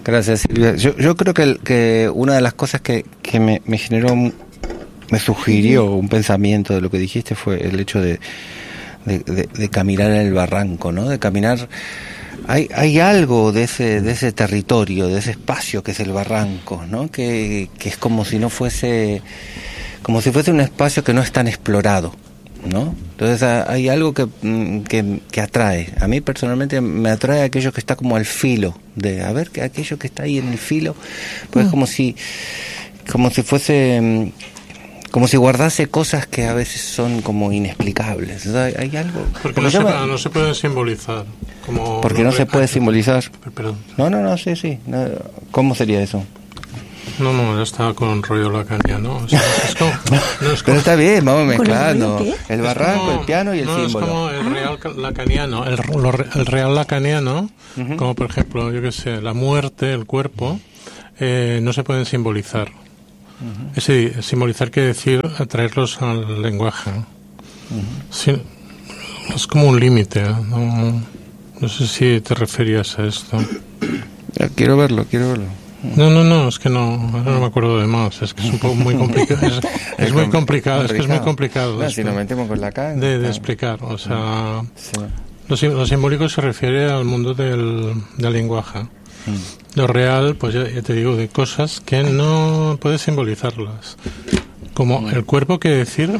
Gracias, Silvia. Yo creo que una de las cosas que me generó, me sugirió un pensamiento de lo que dijiste fue el hecho de caminar en el barranco, ¿no? De caminar. Hay algo de ese territorio, de ese espacio que es el barranco, ¿no? Que es como si fuese un espacio que no es tan explorado, ¿no? Entonces hay algo que atrae. A mí personalmente me atrae aquello que está como al filo, de a ver, que aquello que está ahí en el filo, pues como si fuese, como si guardase cosas que a veces son como inexplicables. O sea, hay algo. Porque no se puede simbolizar. Porque no se puede simbolizar. Perdón. No, sí. No, ¿cómo sería eso? No, ya estaba con un rollo lacaniano. O sea, pero está bien, vamos mezclando. El barranco, el piano y el símbolo. Es como el real lacaniano. El real lacaniano, como por ejemplo, yo qué sé, la muerte, el cuerpo, no se pueden simbolizar. Simbolizar quiere decir atraerlos al lenguaje. Sí, es como un límite. No sé si te referías a esto. Quiero verlo. No, es que no me acuerdo de más. Es que es un poco muy complicado. Es muy complicado. Es que es muy complicado. Si nos metemos con la cara. De explicar. O sea, lo simbólico se refiere al mundo del lenguaje. Lo real, pues ya te digo, de cosas que no puedes simbolizarlas. Como el cuerpo, quiere decir.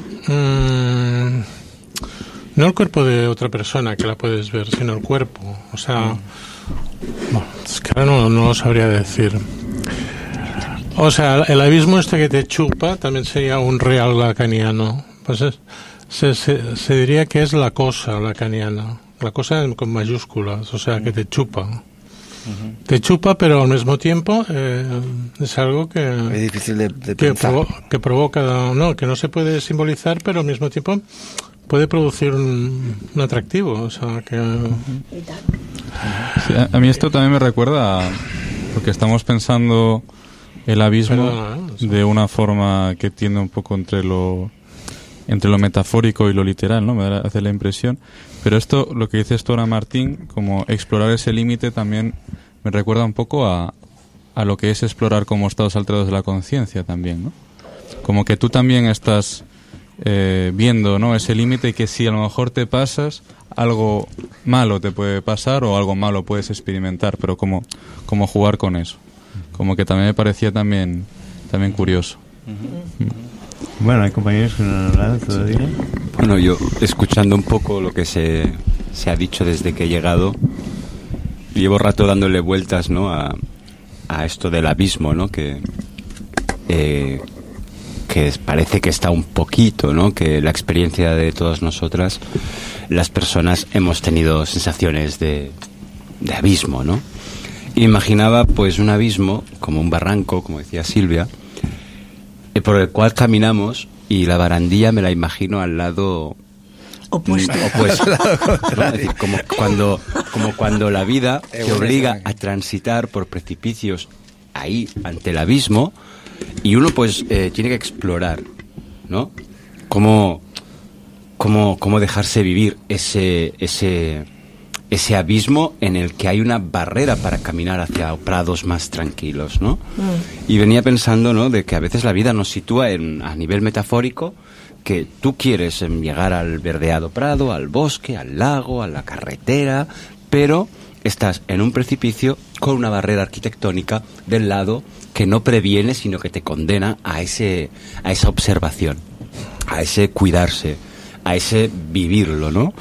No el cuerpo de otra persona que la puedes ver, sino el cuerpo. O sea, bueno, es que ahora no lo sabría decir. O sea, el abismo este que te chupa también sería un real lacaniano. Pues se diría que es la cosa lacaniana. La cosa con mayúsculas, o sea, que te chupa. Te chupa, pero al mismo tiempo es algo que es difícil de pensar. Que provoca, que no se puede simbolizar, pero al mismo tiempo puede producir un atractivo, o sea que... Sí, a mí esto también me recuerda porque estamos pensando el abismo de una forma que tiende un poco entre lo metafórico y lo literal, ¿no? Me hace la impresión. Pero esto, lo que dices tú ahora, Martín, como explorar ese límite también me recuerda un poco a lo que es explorar como estados alterados de la conciencia también, ¿no? Como que tú también estás viendo, ¿no? Ese límite, y que si a lo mejor te pasas, algo malo te puede pasar o algo malo puedes experimentar, pero como jugar con eso. Como que también me parecía también curioso. Bueno, hay compañeros que no han hablado todavía. Bueno, yo escuchando un poco lo que se ha dicho desde que he llegado, llevo rato dándole vueltas, ¿no? a esto del abismo, ¿no? Que parece que está un poquito, ¿no? Que la experiencia de todas nosotras, las personas, hemos tenido sensaciones de abismo, ¿no? Imaginaba pues un abismo como un barranco, como decía Silvia, por el cual caminamos, y la barandilla me la imagino al lado opuesto. Es decir, como cuando la vida te obliga a transitar por precipicios ahí ante el abismo, y uno pues tiene que explorar, ¿no? Cómo dejarse vivir ese abismo en el que hay una barrera para caminar hacia prados más tranquilos, ¿no? Y venía pensando, ¿no? De que a veces la vida nos sitúa a nivel metafórico, que tú quieres llegar al verdeado prado, al bosque, al lago, a la carretera, pero estás en un precipicio con una barrera arquitectónica del lado que no previene, sino que te condena a esa observación, a ese cuidarse, a ese vivirlo, ¿no?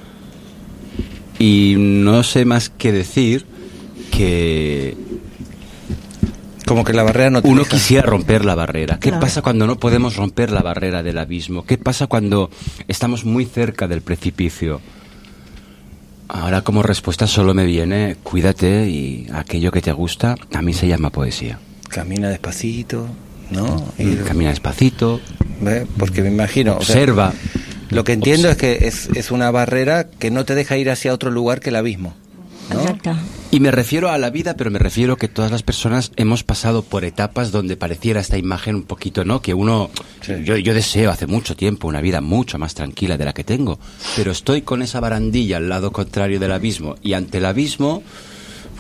Y no sé más que decir que... Como que la barrera no te uno deja. Quisiera romper la barrera. ¿Qué pasa cuando no podemos romper la barrera del abismo? ¿Qué pasa cuando estamos muy cerca del precipicio? Ahora como respuesta solo me viene: cuídate, y aquello que te gusta a mí se llama poesía. Camina despacito, ¿no? Camina despacito. ¿Ve? Porque me imagino... Observa. O sea, lo que entiendo es que es una barrera que no te deja ir hacia otro lugar que el abismo, ¿no? Exacto. Y me refiero a la vida, pero me refiero que todas las personas hemos pasado por etapas donde pareciera esta imagen un poquito, ¿no? Que uno... Sí. Yo deseo hace mucho tiempo una vida mucho más tranquila de la que tengo, pero estoy con esa barandilla al lado contrario del abismo, y ante el abismo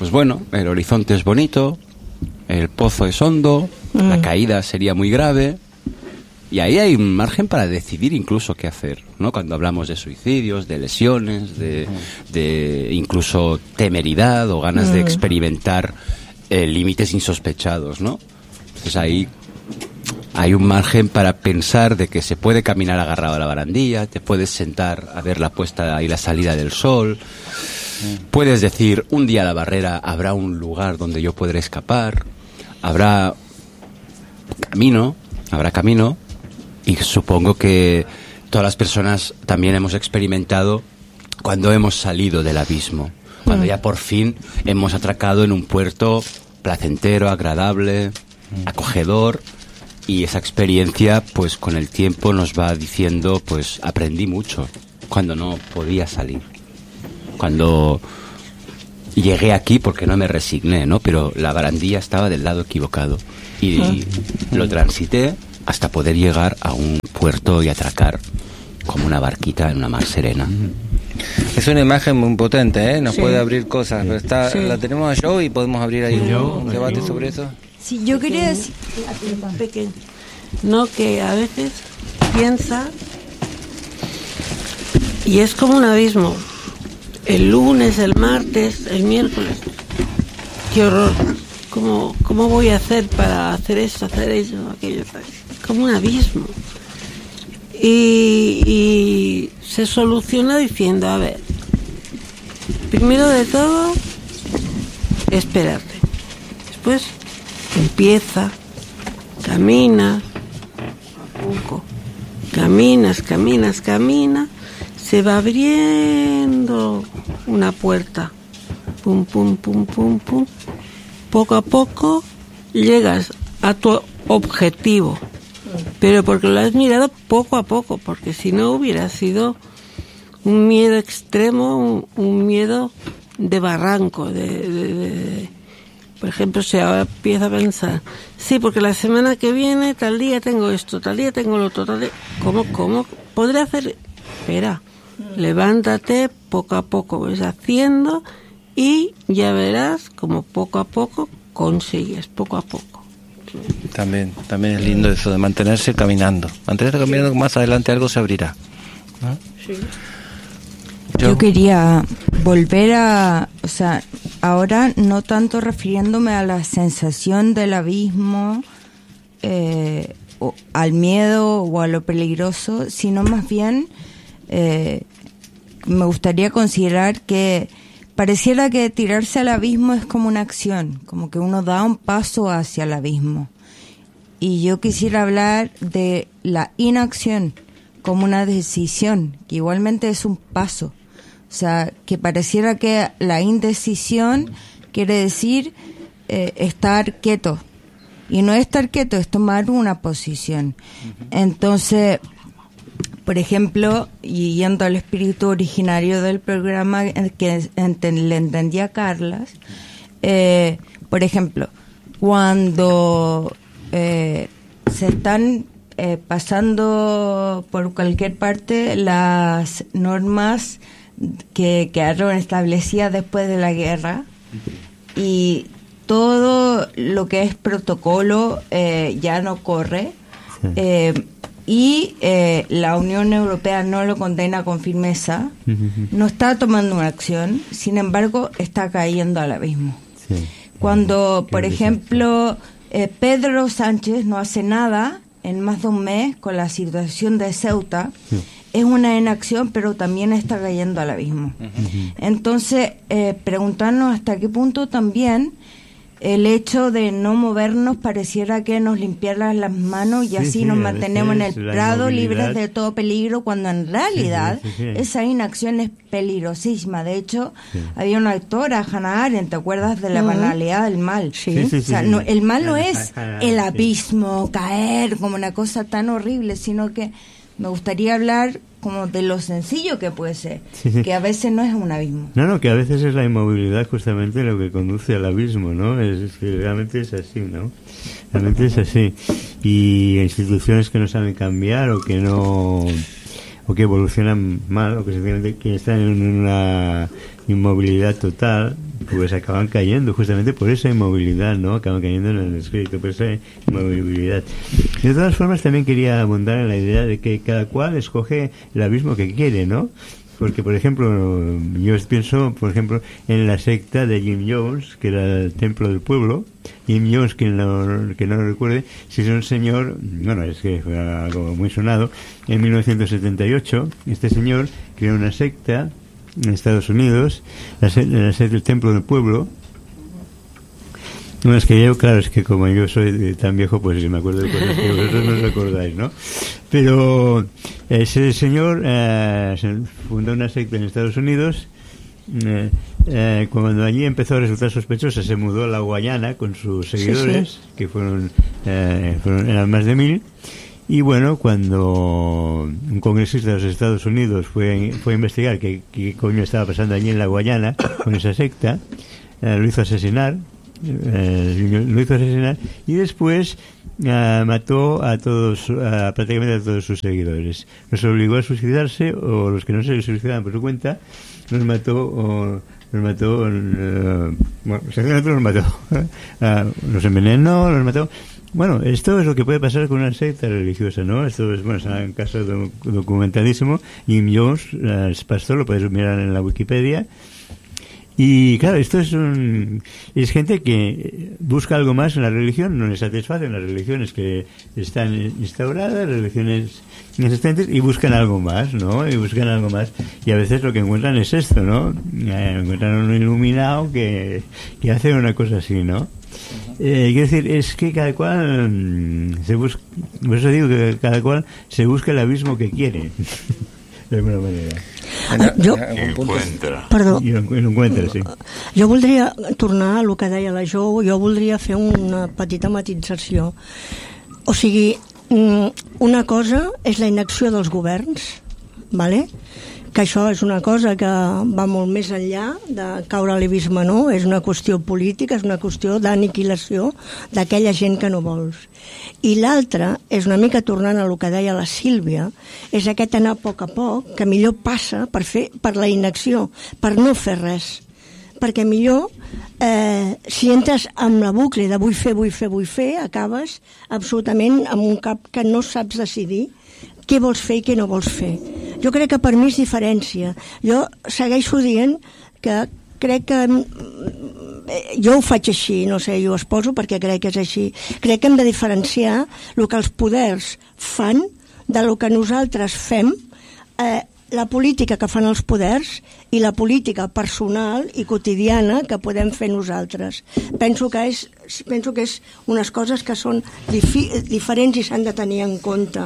pues bueno, el horizonte es bonito, el pozo es hondo, la caída sería muy grave, y ahí hay un margen para decidir incluso qué hacer, ¿no? Cuando hablamos de suicidios, de lesiones, de incluso temeridad o ganas de experimentar límites insospechados, ¿no? Entonces ahí hay un margen para pensar de que se puede caminar agarrado a la barandilla, te puedes sentar a ver la puesta y la salida del sol, puedes decir, un día a la barrera habrá un lugar donde yo podré escapar, habrá camino, y supongo que todas las personas también hemos experimentado cuando hemos salido del abismo, cuando ya por fin hemos atracado en un puerto placentero, agradable, acogedor, y esa experiencia pues con el tiempo nos va diciendo, pues aprendí mucho cuando no podía salir, cuando llegué aquí porque no me resigné, ¿no? Pero la barandilla estaba del lado equivocado y lo transité hasta poder llegar a un puerto y atracar como una barquita en una mar serena. Es una imagen muy potente, ¿eh? Nos puede abrir cosas, pero la tenemos a Joe y podemos abrir ahí un debate sobre eso. Sí, yo quería decir, no, que a veces piensa y es como un abismo. El lunes, el martes, el miércoles. Qué horror. ¿Cómo voy a hacer para hacer esto, aquello? Como un abismo. Y se soluciona diciendo, a ver, primero de todo, esperarte. Después empieza, caminas, poco, caminas, se va abriendo una puerta, pum, pum, pum, pum, pum. Poco a poco llegas a tu objetivo, pero porque lo has mirado poco a poco, porque si no hubiera sido un miedo extremo, un miedo de barranco, por ejemplo, si ahora empiezo a pensar, sí, porque la semana que viene, tal día tengo esto, tal día tengo lo otro, ¿cómo podré hacer? Espera, levántate, poco a poco vas haciendo y ya verás como poco a poco consigues, poco a poco. También es lindo eso de mantenerse caminando. Más adelante algo se abrirá, ¿no? Sí. Yo quería volver o sea, ahora no tanto refiriéndome a la sensación del abismo, o al miedo o a lo peligroso, sino más bien me gustaría considerar que pareciera que tirarse al abismo es como una acción, como que uno da un paso hacia el abismo. Y yo quisiera hablar de la inacción como una decisión, que igualmente es un paso. O sea, que pareciera que la indecisión quiere decir estar quieto. Y no estar quieto, es tomar una posición. Entonces, por ejemplo, y yendo al espíritu originario del programa que le entendí a Carlas, por ejemplo, cuando se están pasando por cualquier parte las normas que quedaron establecidas después de la guerra y todo lo que es protocolo ya no corre, y la Unión Europea no lo condena con firmeza, no está tomando una acción, sin embargo está cayendo al abismo. Cuando, por ejemplo, Pedro Sánchez no hace nada en más de un mes con la situación de Ceuta, es una inacción, pero también está cayendo al abismo. Entonces, preguntarnos hasta qué punto también el hecho de no movernos pareciera que nos limpiara las manos y así nos mantenemos en el prado libres de todo peligro, cuando en realidad esa inacción es peligrosísima. De hecho, había una autora, Hannah Arendt, ¿te acuerdas de la banalidad del mal? O sea, no, el mal no es el abismo, caer como una cosa tan horrible, sino que me gustaría hablar como de lo sencillo que puede ser, que a veces no es un abismo. No, que a veces es la inmovilidad justamente lo que conduce al abismo, ¿no? Es que realmente es así, ¿no? Realmente es así. Y instituciones que no saben cambiar o que no, o que evolucionan mal, o que sencillamente que están en una inmovilidad total, pues acaban cayendo justamente por esa inmovilidad, ¿no? Acaban cayendo en el descrédito por esa inmovilidad. De todas formas, también quería abundar en la idea de que cada cual escoge el abismo que quiere, ¿no? Porque, por ejemplo, yo pienso, por ejemplo, en la secta de Jim Jones, que era el Templo del Pueblo. Jim Jones, que no lo recuerde, si es un señor, bueno, es que fue algo muy sonado, en 1978, este señor creó una secta en Estados Unidos, la secta del Templo del Pueblo. No, es que yo, claro, es que como yo soy tan viejo, pues me acuerdo de cosas que vosotros no os acordáis, ¿no? Pero ese señor fundó una secta en Estados Unidos. Cuando allí empezó a resultar sospechosa, se mudó a la Guayana con sus seguidores, que eran más de 1000. Y bueno, cuando un congresista de los Estados Unidos fue a investigar qué coño estaba pasando allí en la Guayana con esa secta, lo hizo asesinar y después mató a todos, prácticamente a todos sus seguidores. Los obligó a suicidarse, o los que no se suicidaban por su cuenta, los mató, los envenenó, los mató. Bueno, esto es lo que puede pasar con una secta religiosa, ¿no? Esto es, bueno, es un caso documentadísimo. Jim Jones, el pastor, lo puedes mirar en la Wikipedia. Y claro, esto es gente que busca algo más en la religión, no les satisfacen las religiones que están instauradas, religiones existentes, y buscan algo más, ¿no? Y a veces lo que encuentran es esto, ¿no? Encuentran un iluminado que hace una cosa así, ¿no? Quiero decir, es que cada cual por eso digo que cada cual se busca el abismo que quiere, de alguna manera. Jo voldria tornar a el que deia la Jo. Jo voldria fer una petita matització. O sigui, una cosa és la inacció dels governs, vale? Que això és una cosa que va molt més enllà de caure a l'abisme, no? És una qüestió política, és una qüestió d'aniquilació d'aquella gent que no vols. I l'altra és una mica tornant a el que deia la Sílvia, és aquest anar a poc, que millor passa per la inacció, per no fer res. Perquè millor, si entres amb la bucle de vull fer, acabes absolutament amb un cap que no saps decidir què vols fer i què no vols fer. Jo crec que per mi és diferència. Jo segueixo dient que crec que jo ho faig així, no sé, jo ho exposo perquè crec que és així. Crec que hem de diferenciar el que els poders fan de lo que nosaltres fem, la política que fan els poders i la política personal i quotidiana que podem fer nosaltres. Penso que és unes coses que són diferents i s'han de tenir en compte.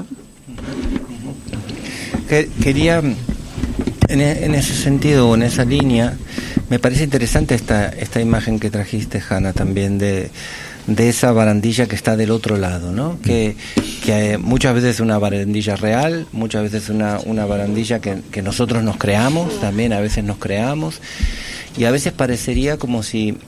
Quería, en ese sentido, en esa línea, me parece interesante esta imagen que trajiste, Hanna, también de esa barandilla que está del otro lado, ¿no? Que muchas veces es una barandilla real, muchas veces una barandilla que nosotros nos creamos, también a veces nos creamos, y a veces parecería como si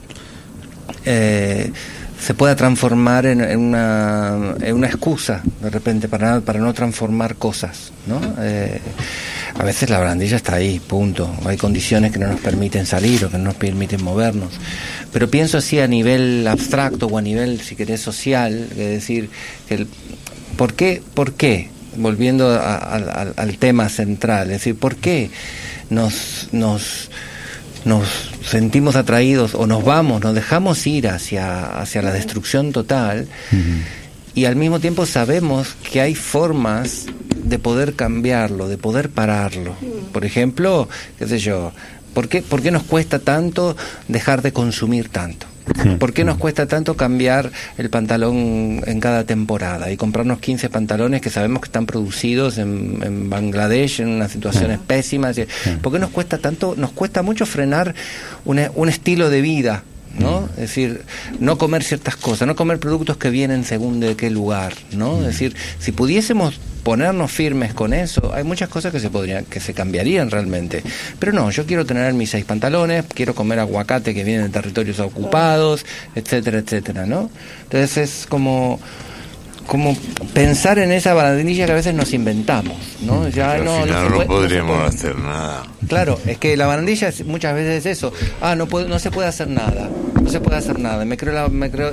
se pueda transformar en una excusa de repente para no transformar cosas, ¿no? A veces la barandilla está ahí, punto. Hay condiciones que no nos permiten salir o que no nos permiten movernos. Pero pienso así a nivel abstracto o a nivel, si querés, social, es decir, ¿por qué? Volviendo al tema central, es decir, ¿por qué nos sentimos atraídos o nos dejamos ir hacia la destrucción total? Y al mismo tiempo sabemos que hay formas de poder cambiarlo, de poder pararlo? Por ejemplo, qué sé yo, ¿por qué nos cuesta tanto dejar de consumir tanto? ¿Por qué nos cuesta tanto cambiar el pantalón en cada temporada y comprarnos 15 pantalones que sabemos que están producidos en Bangladesh en unas situaciones pésimas? ¿Por qué nos cuesta tanto? Nos cuesta mucho frenar un estilo de vida, ¿no? Es decir, no comer ciertas cosas, no comer productos que vienen según de qué lugar, ¿no? Es decir, si pudiésemos ponernos firmes con eso, hay muchas cosas que se cambiarían realmente. Pero no, yo quiero tener mis 6 pantalones, quiero comer aguacate que viene de territorios ocupados, etcétera, etcétera, ¿no? Entonces es como como pensar en esa barandilla que a veces nos inventamos, ¿no? Ya al no, final no, no podríamos hacer nada. Claro, es que la barandilla muchas veces es eso. No se puede hacer nada. No se puede hacer nada. Me creo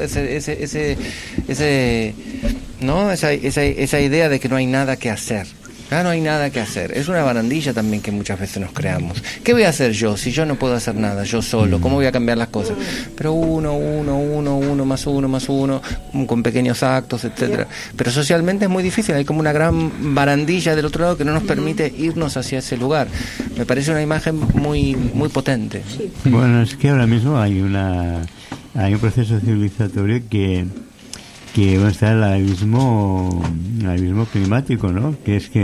esa idea de que no hay nada que hacer. No hay nada que hacer. Es una barandilla también que muchas veces nos creamos. ¿Qué voy a hacer yo si yo no puedo hacer nada, yo solo? ¿Cómo voy a cambiar las cosas? Pero uno, más uno, con pequeños actos, etcétera. Pero socialmente es muy difícil. Hay como una gran barandilla del otro lado que no nos permite irnos hacia ese lugar. Me parece una imagen muy, muy potente. Sí. Bueno, es que ahora mismo hay un proceso civilizatorio que va a estar el abismo climático, ¿no? Que es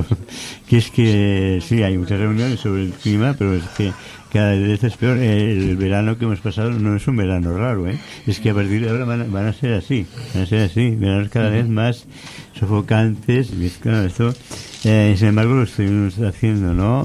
que sí, hay muchas reuniones sobre el clima, pero es que cada vez es peor. El verano que hemos pasado no es un verano raro, ¿eh? Es que a partir de ahora van a ser así, veranos cada vez más sofocantes. Claro, esto, sin embargo, lo estuvimos haciendo, ¿no?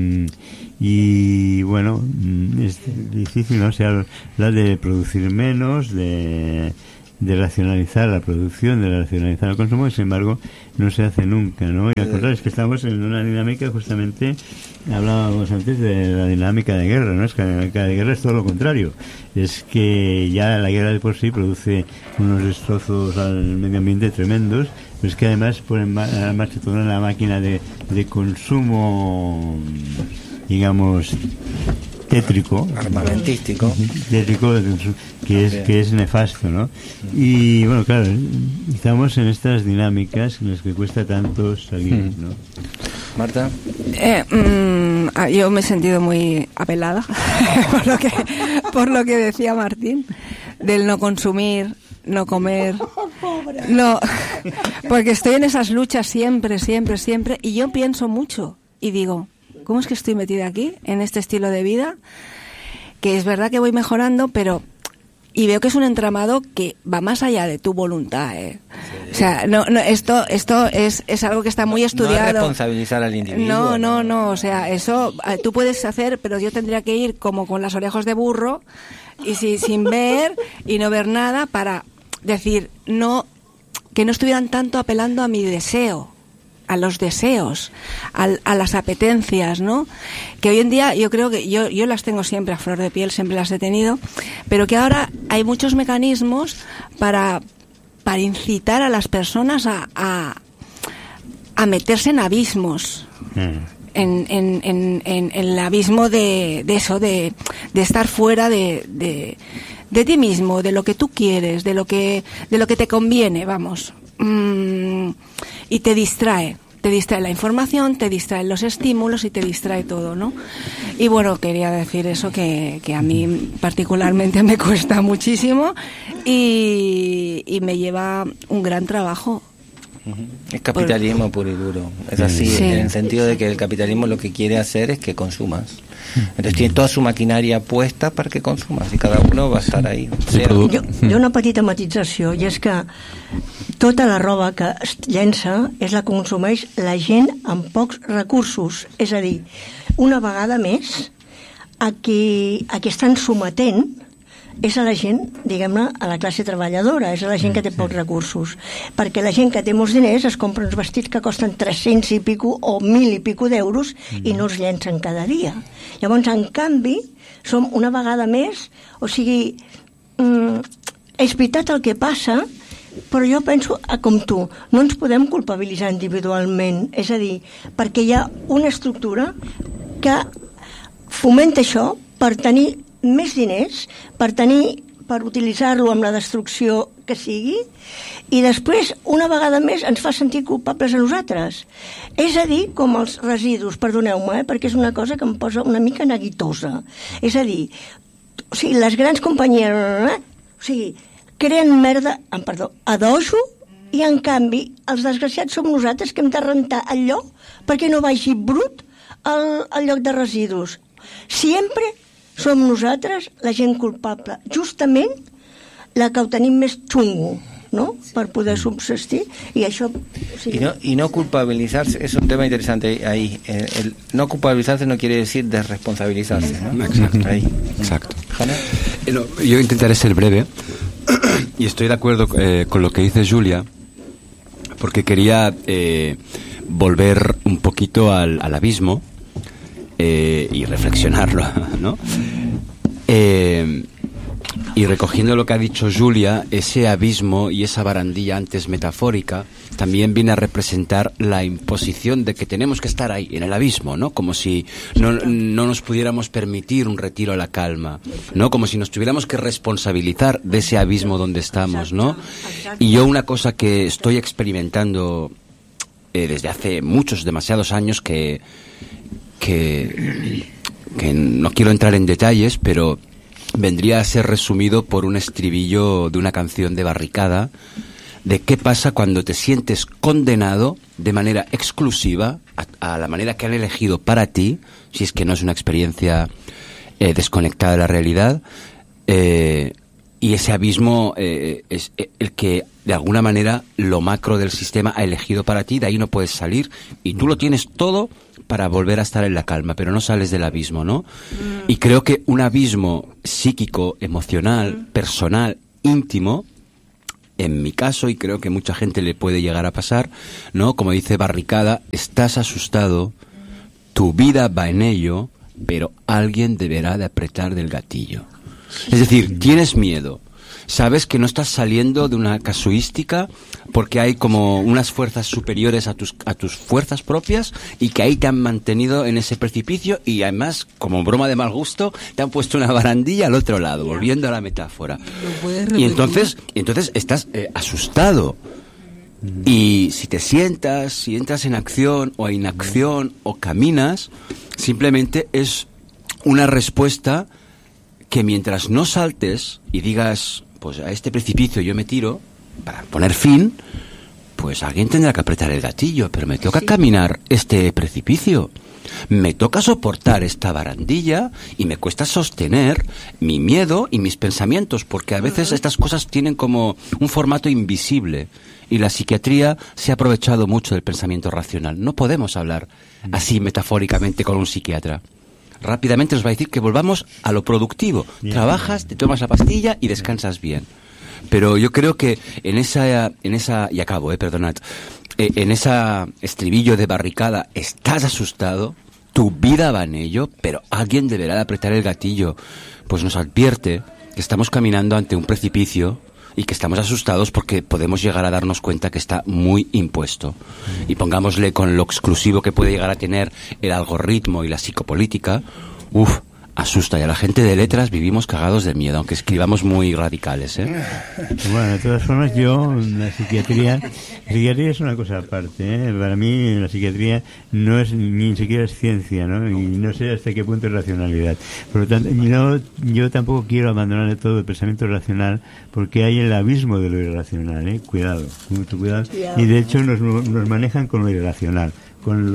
Y bueno, es difícil, ¿no? O sea, la de producir menos, de racionalizar la producción, de racionalizar el consumo, y sin embargo no se hace nunca, ¿no? Y al contrario, es que estamos en una dinámica, justamente hablábamos antes de la dinámica de guerra, ¿no? Es que la dinámica de guerra es todo lo contrario, es que ya la guerra de por sí produce unos destrozos al medio ambiente tremendos, pero es que además ponen en marcha toda una máquina de consumo, digamos, tétrico, armamentístico, que es nefasto, ¿no? Y bueno, claro, estamos en estas dinámicas en las que cuesta tanto salir, ¿no? Marta. Yo me he sentido muy apelada por lo que decía Martín, del no consumir, no comer, no, porque estoy en esas luchas siempre, y yo pienso mucho y digo, ¿cómo es que estoy metida aquí, en este estilo de vida? Que es verdad que voy mejorando, pero... Y veo que es un entramado que va más allá de tu voluntad, ¿eh? Sí. O sea, esto es algo que está muy estudiado. No es responsabilizar al individuo. No. O sea, eso tú puedes hacer, pero yo tendría que ir como con las orejas de burro y sin ver y no ver nada para decir, que no estuvieran tanto apelando a mi deseo, a los deseos, a las apetencias, ¿no? Que hoy en día yo creo que yo las tengo siempre a flor de piel, siempre las he tenido, pero que ahora hay muchos mecanismos para incitar a las personas a meterse en abismos. En el abismo de eso, de estar fuera de ti mismo, de lo que tú quieres, de lo que te conviene, vamos. Y te distrae la información, te distraen los estímulos y te distrae todo, ¿no? Y bueno, quería decir eso que a mí particularmente me cuesta muchísimo y me lleva un gran trabajo. Es capitalismo puro y duro. Es así, sí, en el sentido de que el capitalismo lo que quiere hacer es que consumas. Entonces tiene toda su maquinaria puesta para que consumas y cada uno va a estar ahí. Jo una petita matització, i és que tota la roba que es llença és la que consumeix la gent amb pocs recursos. És a dir, una vegada més, a qui estan sometent és a la gent, diguem-ne, a la classe treballadora, és a la gent que té pocs recursos, perquè la gent que té molts diners es compra uns vestits que costen 300 i pico o 1.000 i pico d'euros i no els llencen cada dia. Llavors, en canvi, som una vegada més, o sigui, és veritat el que passa, però jo penso, com tu, no ens podem culpabilitzar individualment, és a dir, perquè hi ha una estructura que fomenta això per tenir més diners, per utilitzar-lo amb la destrucció que sigui, i després, una vegada més, ens fa sentir culpables a nosaltres. És a dir, com els residus, perdoneu-me, perquè és una cosa que em posa una mica neguitosa. És a dir, o sigui, les grans companyies, o sigui, creen merda, a dojo, i en canvi, els desgraciats som nosaltres que hem de rentar el lloc perquè no vagi brut al lloc de residus. Sempre som nosaltres la gent culpable, justament la que ho tenim més xungo, ¿no? Per poder subsistir, y això... Sí. Y no culpabilizarse, es un tema interesante ahí. El no culpabilizarse no quiere decir desresponsabilizarse, ¿no? Exacto. Ahí. Exacto. ¿Jana? Yo intentaré ser breve y estoy de acuerdo con lo que dice Julia, porque quería volver un poquito al abismo y reflexionarlo, ¿no? Y recogiendo lo que ha dicho Julia, ese abismo y esa barandilla antes metafórica también viene a representar la imposición de que tenemos que estar ahí, en el abismo, ¿no? Como si no nos pudiéramos permitir un retiro a la calma, ¿no? Como si nos tuviéramos que responsabilizar de ese abismo donde estamos, ¿no? Y yo una cosa que estoy experimentando desde hace demasiados años que no quiero entrar en detalles, pero vendría a ser resumido por un estribillo de una canción de Barricada, de qué pasa cuando te sientes condenado de manera exclusiva a la manera que han elegido para ti, si es que no es una experiencia desconectada de la realidad, y ese abismo es el que de alguna manera lo macro del sistema ha elegido para ti, de ahí no puedes salir y tú lo tienes todo para volver a estar en la calma, pero no sales del abismo, ¿no? Y creo que un abismo psíquico, emocional, personal, íntimo, en mi caso, y creo que mucha gente le puede llegar a pasar, ¿no? Como dice Barricada, estás asustado, tu vida va en ello, pero alguien deberá de apretar del gatillo. Es decir, tienes miedo. Sabes que no estás saliendo de una casuística porque hay como unas fuerzas superiores a tus fuerzas propias y que ahí te han mantenido en ese precipicio y además, como broma de mal gusto, te han puesto una barandilla al otro lado, volviendo a la metáfora. Y entonces estás asustado. Y si te sientas, si entras en acción o inacción o caminas, simplemente es una respuesta que mientras no saltes y digas, pues a este precipicio yo me tiro para poner fin, pues alguien tendrá que apretar el gatillo, pero me toca caminar este precipicio, me toca soportar esta barandilla y me cuesta sostener mi miedo y mis pensamientos, porque a veces estas cosas tienen como un formato invisible y la psiquiatría se ha aprovechado mucho del pensamiento racional. No podemos hablar así metafóricamente con un psiquiatra. Rápidamente nos va a decir que volvamos a lo productivo. Trabajas, te tomas la pastilla y descansas bien. Pero yo creo que en esa y acabo, perdonad, en esa estribillo de Barricada, estás asustado, tu vida va en ello, pero alguien deberá de apretar el gatillo. Pues nos advierte que estamos caminando ante un precipicio y que estamos asustados porque podemos llegar a darnos cuenta que está muy impuesto. Y pongámosle con lo exclusivo que puede llegar a tener el algoritmo y la psicopolítica, asusta. Y a la gente de letras vivimos cagados de miedo, aunque escribamos muy radicales, Bueno, de todas formas, la psiquiatría es una cosa aparte, Para mí la psiquiatría no es ni siquiera es ciencia, ¿no? Y no sé hasta qué punto es racionalidad. Por lo tanto, yo tampoco quiero abandonar de todo el pensamiento racional, porque hay el abismo de lo irracional, Cuidado, mucho cuidado. Y de hecho nos manejan con lo irracional, con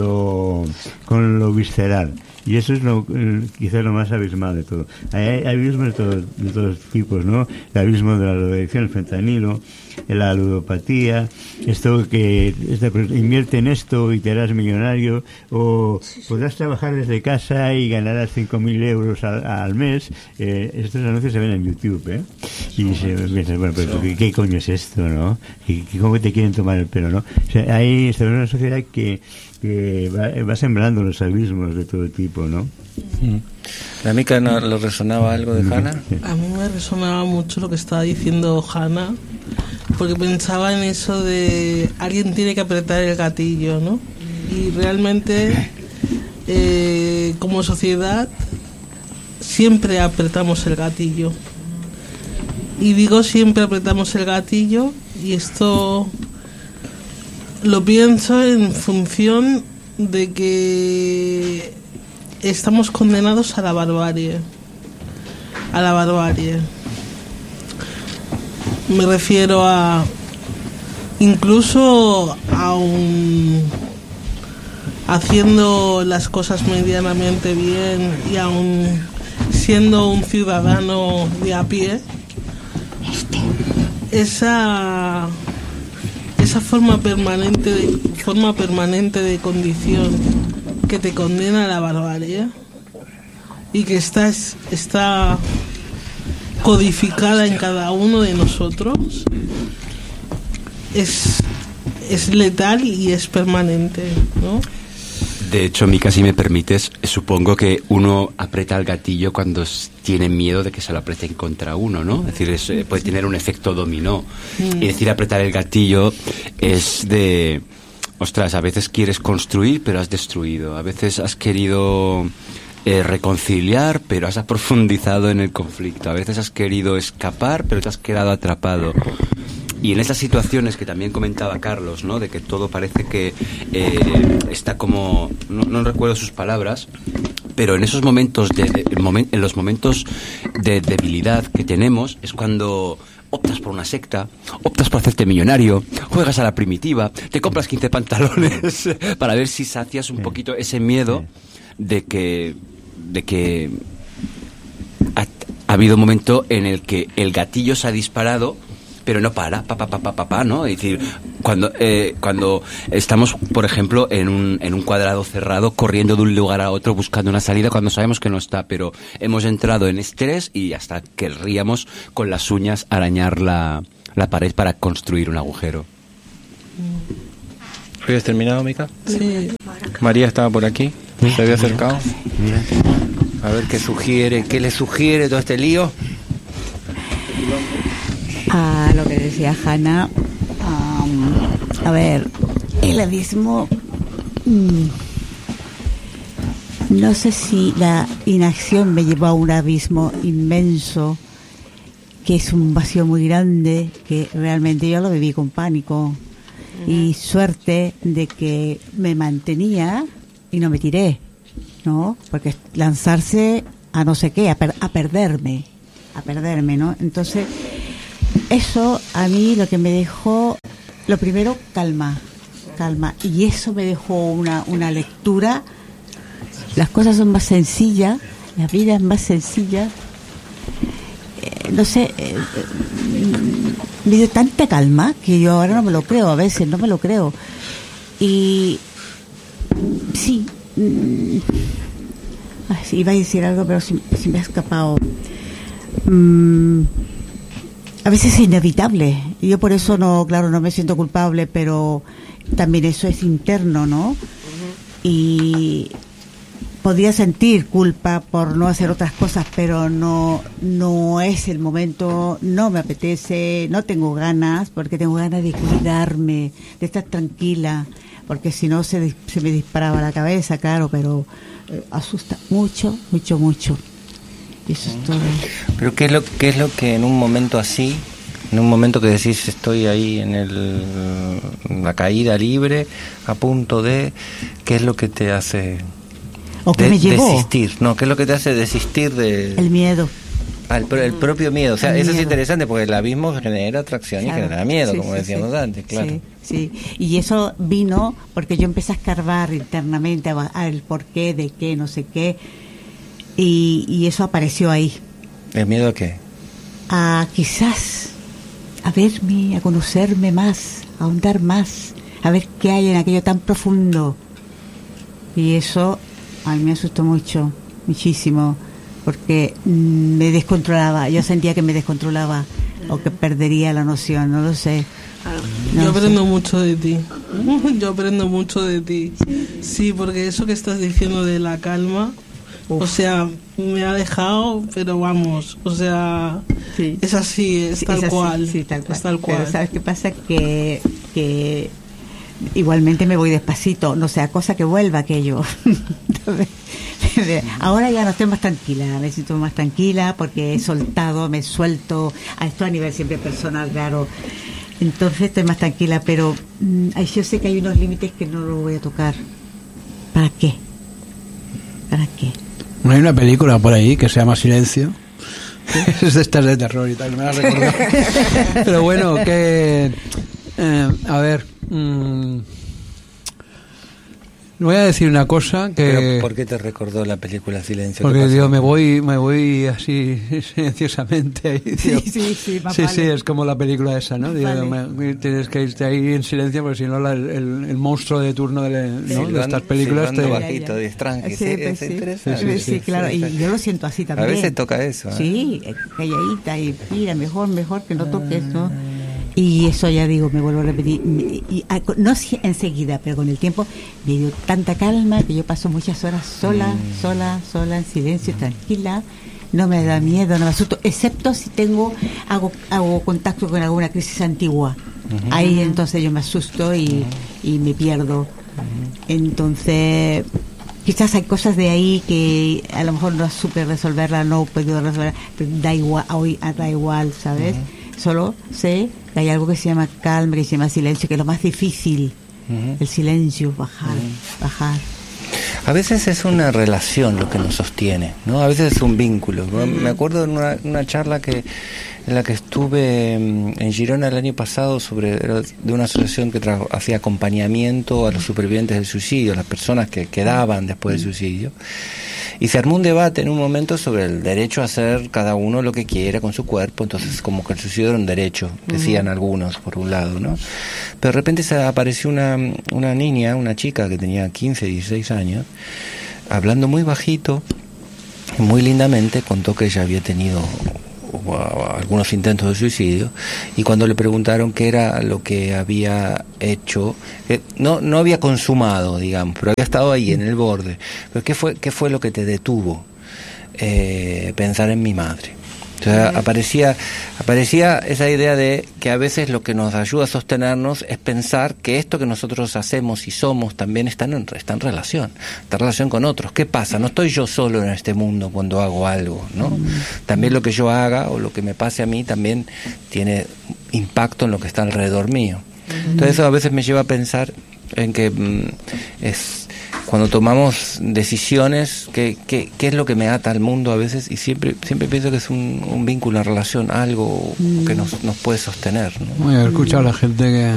lo visceral. Y eso es quizás lo más abismal de todo. Hay abismos de todos tipos, ¿no? El abismo de la drogadicción, el fentanilo, la ludopatía, esto que invierte en esto y te harás millonario, o podrás trabajar desde casa y ganarás 5.000 euros al mes. Estos anuncios se ven en YouTube, Y se piensa, bueno, pero ¿qué coño es esto, no? ¿Y cómo te quieren tomar el pelo, no? O sea, hay una sociedad que va sembrando los abismos de todo tipo, ¿no? ¿A Mica no le resonaba algo de Hanna? A mí me resonaba mucho lo que estaba diciendo Hanna, porque pensaba en eso de alguien tiene que apretar el gatillo, ¿no? Y realmente como sociedad siempre apretamos el gatillo. Y digo siempre apretamos el gatillo, y esto lo pienso en función de que estamos condenados a la barbarie. Me refiero a incluso aún haciendo las cosas medianamente bien y aún siendo un ciudadano de a pie, esa forma permanente de condición que te condena a la barbarie y que está codificada en cada uno de nosotros es es letal y es permanente, ¿no? De hecho, Mica, si me permites, supongo que uno aprieta el gatillo cuando tiene miedo de que se lo aprieten contra uno, ¿no? Es decir, puede tener un efecto dominó. Y decir apretar el gatillo es de... Ostras, a veces quieres construir, pero has destruido. A veces has querido reconciliar, pero has profundizado en el conflicto. A veces has querido escapar, pero te has quedado atrapado. Y en esas situaciones que también comentaba Carlos, ¿no? De que todo parece que está como... No recuerdo sus palabras, pero en esos momentos, en los momentos de debilidad que tenemos, es cuando optas por una secta, optas por hacerte millonario, juegas a la primitiva, te compras 15 pantalones para ver si sacias un poquito ese miedo de que ha habido un momento en el que el gatillo se ha disparado, pero no para, ¿no? Es decir, cuando estamos, por ejemplo, en un cuadrado cerrado, corriendo de un lugar a otro, buscando una salida cuando sabemos que no está, pero hemos entrado en estrés y hasta querríamos con las uñas arañar la pared para construir un agujero. ¿Habías terminado, Mica? Sí. María estaba por aquí, se había acercado. A ver qué le sugiere todo este lío. A lo que decía Hanna, a ver, el abismo, no sé si la inacción me llevó a un abismo inmenso, que es un vacío muy grande, que realmente yo lo viví con pánico, y suerte de que me mantenía y no me tiré, ¿no? Porque lanzarse a no sé qué, a perderme, ¿no? Entonces, eso a mí lo que me dejó, lo primero, calma, y eso me dejó una lectura. Las cosas son más sencillas, la vida es más sencilla, no sé, me dio tanta calma que yo ahora no me lo creo, a veces no me lo creo. Y sí, iba a decir algo, pero se me ha escapado. A veces es inevitable. Yo por eso no me siento culpable, pero también eso es interno, ¿no? Y podría sentir culpa por no hacer otras cosas, pero no es el momento, no me apetece, no tengo ganas, porque tengo ganas de cuidarme, de estar tranquila, porque si no se me disparaba la cabeza, claro, pero asusta mucho. Y eso es todo. Pero ¿qué es lo que en un momento así, en un momento que decís estoy ahí en la caída libre, a punto de, qué es lo que te hace ¿o qué me llevó? Desistir? No, ¿qué es lo que te hace desistir de...? El miedo. El propio miedo. O sea, eso miedo. Es interesante porque el abismo genera atracción, claro, y genera miedo, como decíamos antes, claro. Sí. Y eso vino porque yo empecé a escarbar internamente al porqué, de qué, no sé qué, y eso apareció ahí. ¿El miedo a qué? A quizás a verme, a conocerme más, a ahondar más, a ver qué hay en aquello tan profundo. Y eso a mí me asustó muchísimo, porque me descontrolaba. Yo sentía que me descontrolaba o que perdería la noción, no lo sé. Yo aprendo mucho de ti. Sí, porque eso que estás diciendo de la calma, o sea, me ha dejado, pero vamos, o sea, sí. Es así, es tal cual. Sí, tal cual. Es tal cual. Pero ¿sabes qué pasa? Que igualmente me voy despacito, no sea cosa que vuelva aquello. Ahora ya no estoy más tranquila, me siento más tranquila porque he soltado, me suelto, a esto a nivel siempre personal, claro. Entonces estoy más tranquila, pero yo sé que hay unos límites que no los voy a tocar. ¿Para qué? Hay una película por ahí que se llama Silencio. Es de estas de terror y tal, me la recuerdo. Pero bueno, que... a ver... voy a decir una cosa que... ¿Pero por qué te recordó la película Silencio? Porque digo, me voy así silenciosamente ahí. Digo, sí, es como la película esa, ¿no? Digo, tienes que irte ahí en silencio porque si no el monstruo de turno de estas películas te... bajito de Strange. Sí, claro, y yo lo siento así también. A veces toca eso. Sí, calladita y mira, mejor que no toques, ¿no? Y eso ya digo, me vuelvo a repetir, no enseguida, pero con el tiempo me dio tanta calma que yo paso muchas horas sola, en silencio, tranquila. No me da miedo, no me asusto, excepto si hago contacto con alguna crisis antigua. Ahí entonces yo me asusto y me pierdo. Entonces, quizás hay cosas de ahí que a lo mejor no supe resolverla, no he podido resolverla, pero da igual, ¿sabes? Solo sé que hay algo que se llama calma, que se llama silencio, que es lo más difícil. El silencio, bajar. A veces es una relación lo que nos sostiene, ¿no? A veces es un vínculo. Me acuerdo de una charla en la que estuve en Girona el año pasado de una asociación que hacía acompañamiento a los supervivientes del suicidio, a las personas que quedaban después del suicidio. Y se armó un debate en un momento sobre el derecho a hacer cada uno lo que quiera con su cuerpo. Entonces, como que el suicidio era un derecho, decían algunos, por un lado, ¿no? Pero de repente apareció una niña, una chica que tenía 15, 16 años, hablando muy bajito, muy lindamente, contó que ella había tenido algunos intentos de suicidio, y cuando le preguntaron qué era lo que había hecho, no había consumado, digamos, pero había estado ahí en el borde, pero qué fue lo que te detuvo, pensar en mi madre. O sea, aparecía esa idea de que a veces lo que nos ayuda a sostenernos es pensar que esto que nosotros hacemos y somos también está en relación con otros. ¿Qué pasa? No estoy yo solo en este mundo cuando hago algo, ¿no? También lo que yo haga o lo que me pase a mí también tiene impacto en lo que está alrededor mío. Entonces eso a veces me lleva a pensar en que cuando tomamos decisiones, ¿qué es lo que me ata al mundo a veces? Y siempre pienso que es un vínculo, una relación, algo que nos puede sostener, ¿no? He escuchado a la gente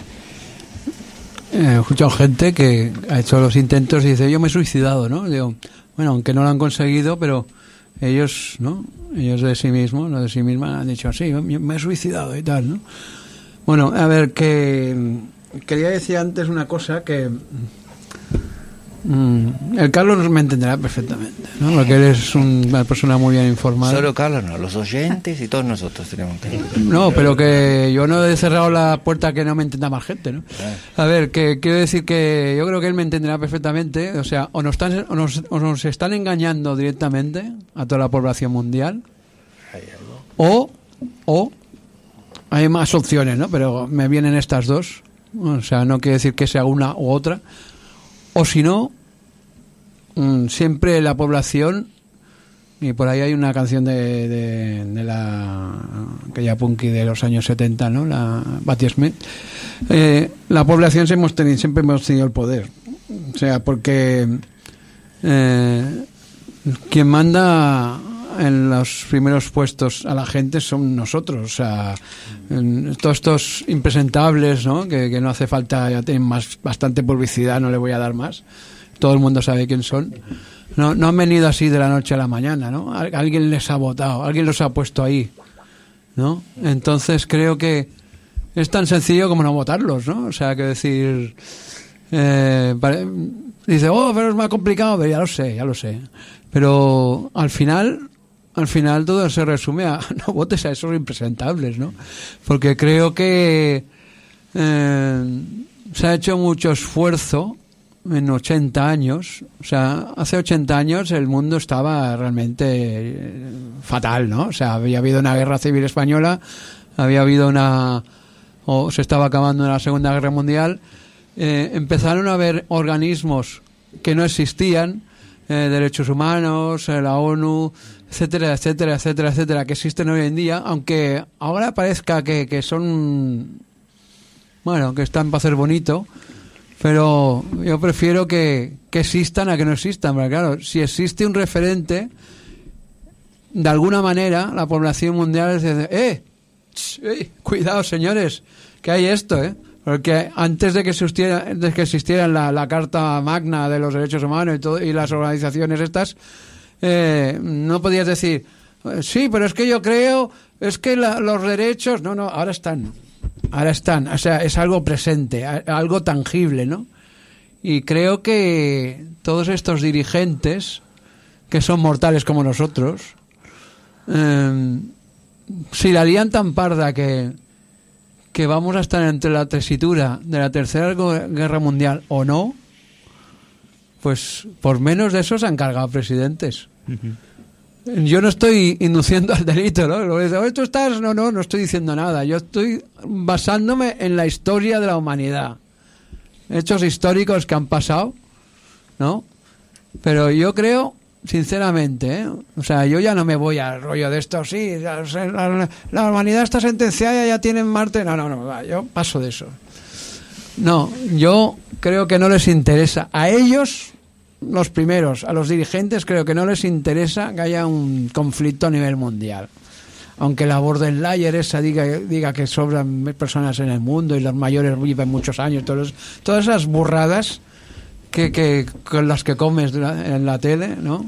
que ha hecho los intentos y dice, yo me he suicidado, ¿no? Digo, bueno, aunque no lo han conseguido, pero ellos, ¿no? Ellos de sí mismos, no de sí mismas, han dicho, sí, me he suicidado y tal, ¿no? Bueno, a ver, que quería decir antes una cosa que el Carlos me entenderá perfectamente, ¿no? Porque él es una persona muy bien informada. Solo Carlos no, los oyentes y todos nosotros tenemos que... No, pero que yo no he cerrado la puerta a que no me entienda más gente, ¿no? A ver, que quiero decir que yo creo que él me entenderá perfectamente. O sea, o nos están engañando directamente a toda la población mundial, o hay más opciones, ¿no? Pero me vienen estas dos. O sea, no quiere decir que sea una u otra. O si no, siempre la población, y por ahí hay una canción de la aquella punky de los años 70, ¿no? La Patti Smith. La población siempre hemos tenido el poder. O sea, porque quien manda en los primeros puestos a la gente son nosotros. O sea, todos estos impresentables, ¿no? Que no hace falta, ya tienen bastante publicidad, no le voy a dar más, todo el mundo sabe quién son. No han venido así de la noche a la mañana, ¿no? Alguien les ha votado, alguien los ha puesto ahí, ¿no? Entonces creo que es tan sencillo como no votarlos, ¿no? O sea, que decir, dice, pero es más complicado, pero ya lo sé, pero al final todo se resume a no votes a esos impresentables, ¿no? Porque creo que se ha hecho mucho esfuerzo en 80 años. O sea, hace 80 años el mundo estaba realmente fatal, ¿no? O sea, había habido una guerra civil española, había habido se estaba acabando la Segunda Guerra Mundial, empezaron a haber organismos que no existían, derechos humanos, la ONU, etcétera, que existen hoy en día, aunque ahora parezca que son, bueno, que están para hacer bonito, pero yo prefiero que existan a que no existan, porque claro, si existe un referente, de alguna manera la población mundial dice, cuidado señores, que hay esto, porque antes de que existiera la Carta Magna de los Derechos Humanos y las organizaciones estas, no podías decir, sí, pero es que yo creo, es que los derechos, no, ahora están, o sea, es algo presente, algo tangible, ¿no? Y creo que todos estos dirigentes, que son mortales como nosotros, si la lían tan parda que que vamos a estar entre la tesitura de la Tercera Guerra Mundial o no, pues por menos de eso se han cargado presidentes. Yo no estoy induciendo al delito, ¿no? ¿Tú estás? No estoy diciendo nada. Yo estoy basándome en la historia de la humanidad. Hechos históricos que han pasado, ¿no? Pero yo creo, sinceramente, o sea, yo ya no me voy al rollo de esto, sí, la humanidad está sentenciada, ya tienen Marte. No, yo paso de eso. No, yo creo que no les interesa. A ellos, los primeros, a los dirigentes, creo que no les interesa que haya un conflicto a nivel mundial. Aunque la borderline esa diga que sobran personas en el mundo y los mayores viven muchos años, todas esas burradas que con las que comes en la tele, ¿no?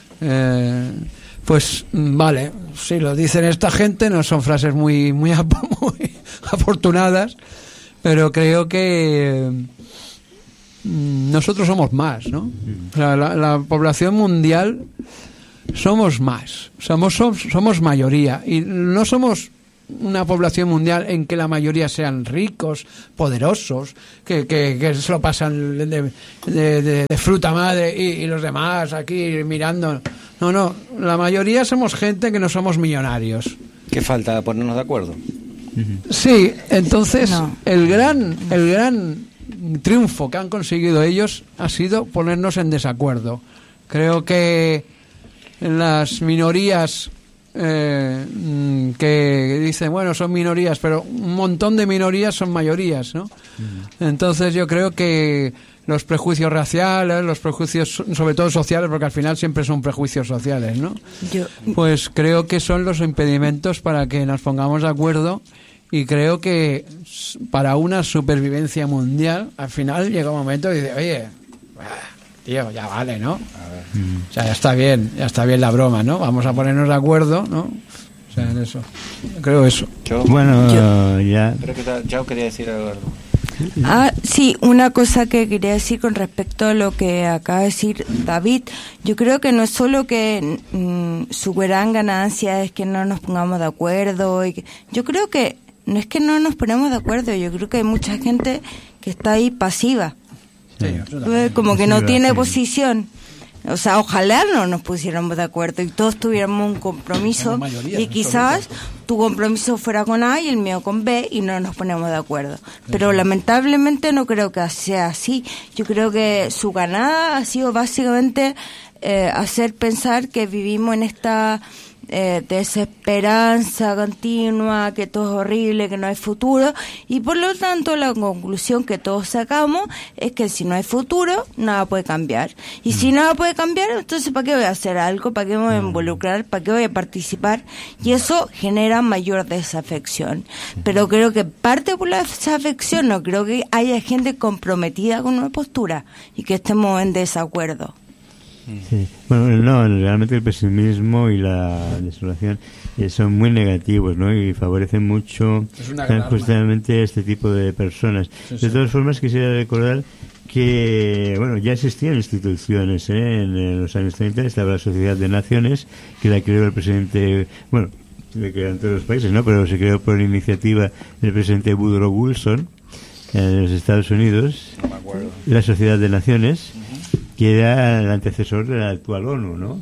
Pues vale, si lo dicen esta gente, no son frases muy afortunadas, pero creo que nosotros somos más, ¿no? O sea, la población mundial somos más, somos mayoría, y no somos una población mundial en que la mayoría sean ricos, poderosos, que se lo pasan de fruta madre y los demás aquí mirando. No, la mayoría somos gente que no somos millonarios. ¿Qué falta? ¿Ponernos de acuerdo? Sí, entonces el gran triunfo que han conseguido ellos ha sido ponernos en desacuerdo. Creo que las minorías que dicen, bueno, son minorías, pero un montón de minorías son mayorías, ¿no? Entonces yo creo que los prejuicios raciales, los prejuicios sobre todo sociales, porque al final siempre son prejuicios sociales, ¿no? Pues creo que son los impedimentos para que nos pongamos de acuerdo, y creo que para una supervivencia mundial al final llega un momento y dice, oye, tío, ya vale, ¿no? O sea, ya está bien la broma, ¿no? Vamos a ponernos de acuerdo, ¿no? O sea, en eso. Creo eso. Ya. Creo que Chao quería decir algo. Sí, una cosa que quería decir con respecto a lo que acaba de decir David. Yo creo que no es solo que su gran ganancia es que no nos pongamos de acuerdo. Yo creo que no es que no nos ponemos de acuerdo, yo creo que hay mucha gente que está ahí pasiva. Como que no tiene posición. O sea, ojalá no nos pusiéramos de acuerdo y todos tuviéramos un compromiso, y quizás tu compromiso fuera con A y el mío con B y no nos ponemos de acuerdo. Pero lamentablemente no creo que sea así. Yo creo que su ganada ha sido básicamente hacer pensar que vivimos en esta desesperanza continua, que todo es horrible, que no hay futuro, y por lo tanto la conclusión que todos sacamos es que si no hay futuro nada puede cambiar, y si nada puede cambiar, entonces ¿para qué voy a hacer algo? ¿Para qué me voy a involucrar? ¿Para qué voy a participar? Y eso genera mayor desafección. Pero creo que parte por la desafección, no creo que haya gente comprometida con una postura y que estemos en desacuerdo. Sí. Bueno, no, realmente el pesimismo y la desolación son muy negativos, ¿no? Y favorecen mucho justamente este tipo de personas. De todas formas, quisiera recordar que, bueno, ya existían instituciones, en los años 30 estaba la Sociedad de Naciones, que la creó el presidente, bueno, se creó en todos los países, ¿no? Pero se creó por iniciativa del presidente Woodrow Wilson en los Estados Unidos. No me acuerdo. La Sociedad de Naciones, que era el antecesor de la actual ONU, ¿no?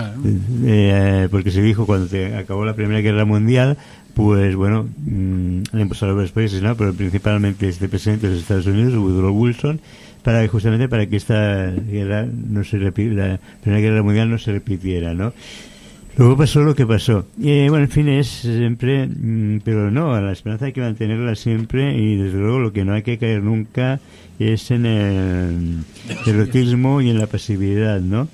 Porque se dijo cuando acabó la Primera Guerra Mundial, pues bueno, le impulsaron varios países, ¿no? Pero principalmente este presidente de los Estados Unidos, Woodrow Wilson, justamente para que esta guerra no se repitiera, la Primera Guerra Mundial no se repitiera, ¿no? Luego pasó lo que pasó. Bueno, en fin, es siempre, pero no, la esperanza hay que mantenerla siempre, y desde luego lo que no hay que caer nunca es en el derrotismo y en la pasividad, ¿no?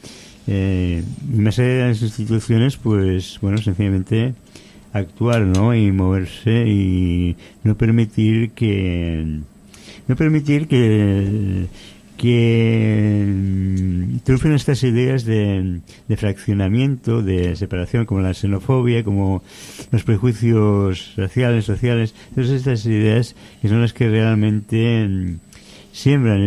Más allá de las instituciones, pues, bueno, sencillamente actuar, ¿no? Y moverse y no permitir que triunfen estas ideas de fraccionamiento, de separación, como la xenofobia, como los prejuicios raciales, sociales, todas estas ideas que son las que realmente siembran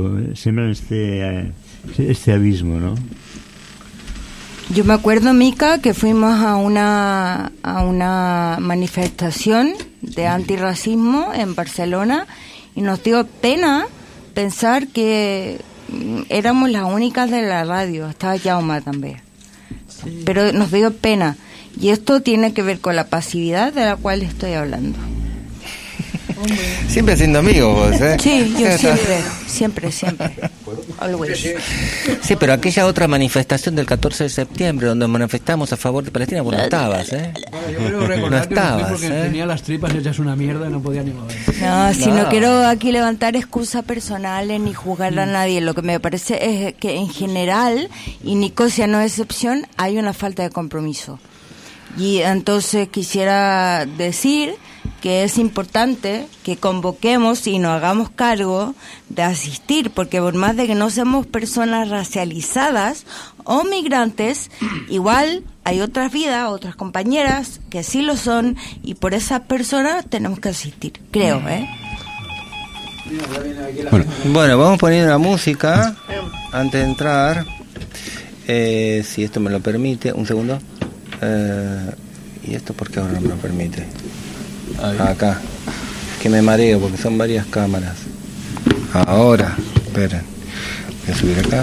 este abismo, ¿no? Yo me acuerdo, Mica, que fuimos a una manifestación de antirracismo en Barcelona y nos dio pena pensar que éramos las únicas de la radio, estaba Jaume también. Sí. Pero nos dio pena. Y esto tiene que ver con la pasividad de la cual estoy hablando. Siempre siendo amigos vos, ¿eh? Sí, yo siempre. Always. Sí, pero aquella otra manifestación del 14 de septiembre donde manifestamos a favor de Palestina, vos no estabas, ¿eh? Bueno, yo creo recordar que no porque tenía las tripas hechas una mierda y no podía ni mover. No, si no quiero aquí levantar excusas personales ni juzgar a nadie. Lo que me parece es que en general, y Nicosia no es excepción, hay una falta de compromiso. Y entonces quisiera decir que es importante que convoquemos y nos hagamos cargo de asistir, porque por más de que no seamos personas racializadas o migrantes, igual hay otras vidas, otras compañeras que sí lo son, y por esas personas tenemos que asistir, creo, ¿eh? Bueno, vamos poniendo la música antes de entrar, si esto me lo permite, un segundo. ¿Y esto por qué ahora no me lo permite? Acá, que me mareo porque son varias cámaras. Ahora, esperen, voy a subir acá.